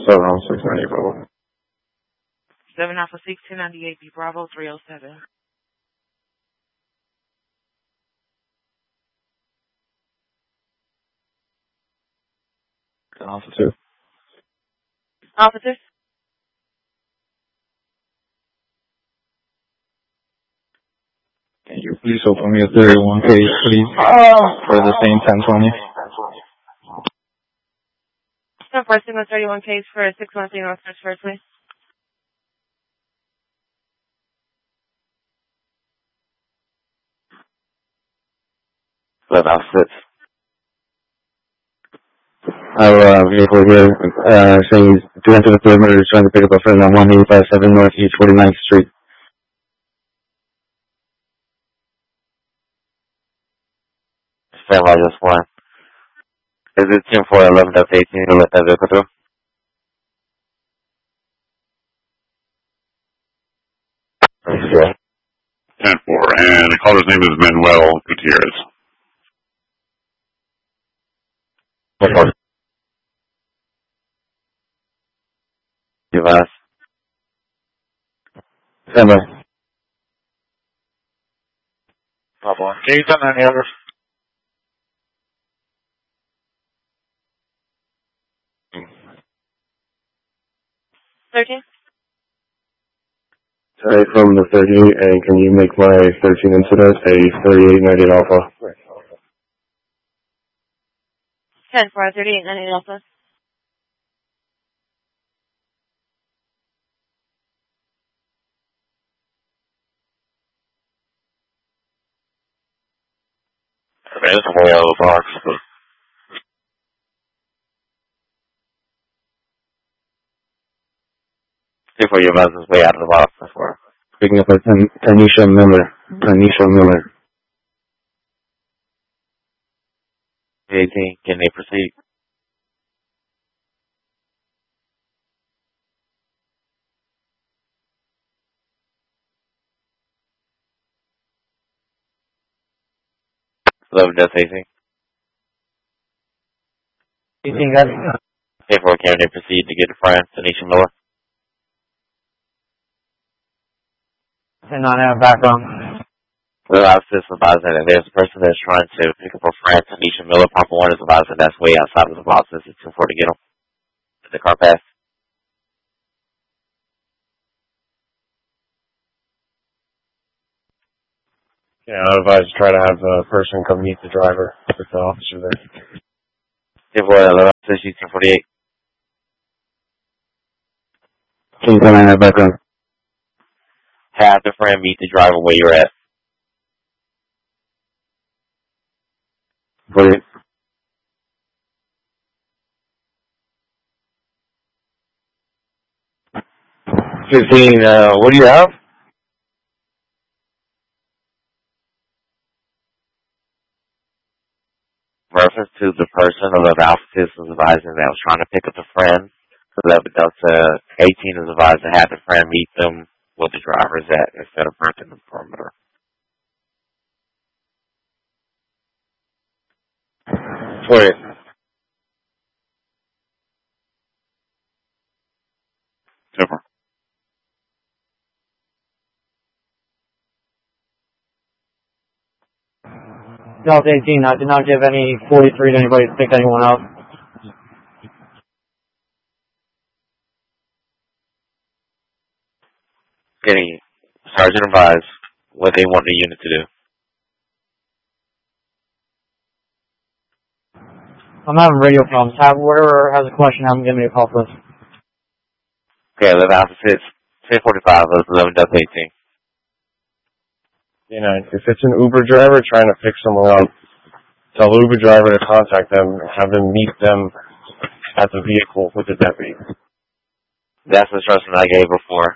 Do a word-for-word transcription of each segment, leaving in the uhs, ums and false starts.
seven oh six ninety Bravo. seven Alpha six, ten ninety-eight B Bravo, three oh seven. Officer. Officers? Can you please open me a thirty-one case, please, for the same ten twenty? So for Sigma thirty-one case for six one three North First First, please. eleven Alpha six. Our uh, vehicle here, uh, saying he's to enter the perimeter, is trying to pick up a friend on one eight five seven Northeast forty-ninth Street. Stand by just one. Is it ten four eleven eighteen to let that vehicle through? Okay. ten four, and the caller's name is Manuel Gutierrez. Okay. Device. Stand by. Pop on. Can you send any others? thirteen? Sorry, from the thirty, and can you make my thirteen incident a thirty-eight ninety Alpha? ten four, thirty-eight ninety-eight Alpha. Okay, that's a way out of the box. Before you advise this way out of the box before. Picking up a Tan- Tanisha Miller. Tanisha Miller. eighteen, can they proceed? eleven eighteen. eighteen, guys. Therefore, can they proceed to get a friend, Tanisha Miller? And not have background. Well, I was just advising that there's a person that's trying to pick up a friend, Tanisha Miller. Papa one is advising that's way outside of the box. Is it too far to get him? The car pass. Yeah, I advise to try to have a person come meet the driver with the officer there. Therefore, eleven sixteen forty-eight. Can you come in that background? Have the friend meet the driver where you're at. forty-eight. fifteen, uh, what do you have? Reference to the person of the officer is advising that was trying to pick up a friend. eleven Delta eighteen is advised to have the friend meet them where the driver is at instead of breaking the perimeter. forty-eight. Super. Delta eighteen, I did not give any forty-three to anybody to pick anyone up. Getting Sergeant advised what they want the unit to do. I'm having radio problems. Have, whoever has a question, have them give me a call, please. Okay, eleven Alpha six, ten forty-five, eleven Delta eighteen. You know, if it's an Uber driver trying to pick someone up, tell the Uber driver to contact them and have them meet them at the vehicle with the deputy. That's the instruction I gave before.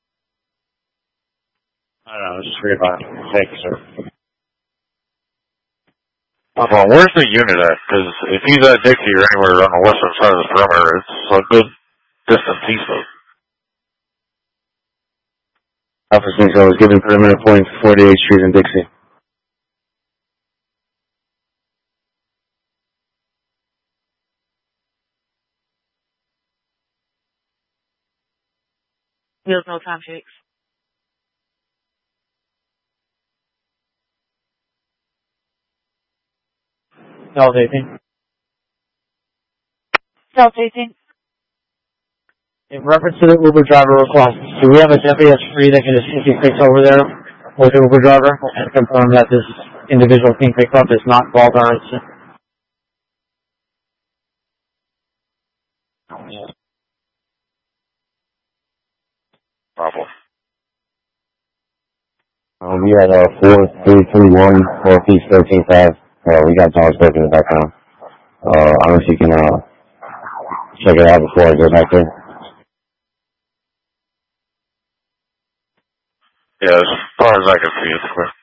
I don't know, just forget about it. Thank you, sir. Well, where's the unit at? Because if he's at Dixie or anywhere on the western side of the perimeter, it's a good distance east of. Alpha six, I was given perimeter points forty-eighth Street in Dixie. Bills, no time checks. Delta eighteen. Delta eighteen. In reference to the Uber driver request, do we have a deputy that's free that can just quickly fix over there with the Uber driver and confirm that this individual being picked up is not involved in our incident? Problem. Uh, we had uh, four three three one Northeast thirteen five. Uh, we got dogs barking in the background. Uh, I don't know if you can uh, check it out before I go back there. Yeah, as far as I can see, it's clear.